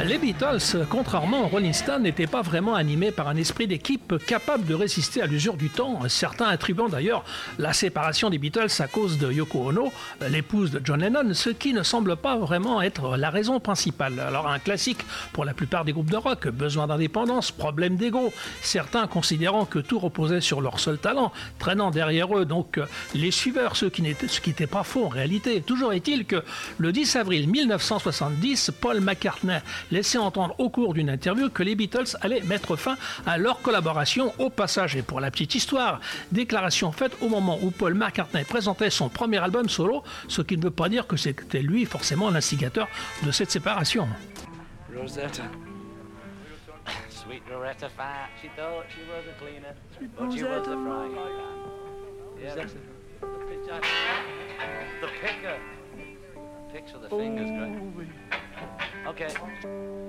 Les Beatles, contrairement aux Rolling Stones, n'étaient pas vraiment animés par un esprit d'équipe capable de résister à l'usure du temps, certains attribuant d'ailleurs la séparation des Beatles à cause de Yoko Ono, l'épouse de John Lennon, ce qui ne semble pas vraiment être la raison principale. Alors un classique pour la plupart des groupes de rock, besoin d'indépendance, problème d'ego, certains considérant que tout reposait sur leur seul talent, traînant derrière eux donc les suiveurs, ce qui n'était pas faux en réalité. Toujours est-il que le 10 avril 1970, Paul McCartney laissait entendre au cours d'une interview que les Beatles allaient mettre fin à leur collaboration au passage. Et pour la petite histoire, déclaration faite au moment où Paul McCartney présentait son premier album solo, ce qui ne veut pas dire que c'était lui forcément l'instigateur de cette séparation. Rosetta. Sweet Rosetta fat, she thought she was a cleaner, but she was a frying pan. Yeah, that's the picker. Picks with the fingers, great. Okay.